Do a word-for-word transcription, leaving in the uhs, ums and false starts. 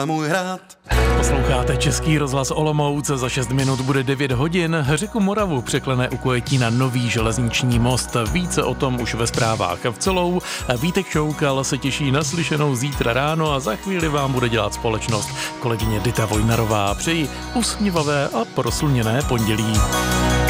Můj hrad. Posloucháte Český rozhlas Olomouc, za šest minut bude devět hodin. Řeku Moravu překlene u Kojetína nový železniční most. Více o tom už ve zprávách v celou. Vítek Šoukal se těší na slyšenou zítra ráno a za chvíli vám bude dělat společnost kolegyně Dita Vojnarová. Přeji usměvavé a proslněné pondělí.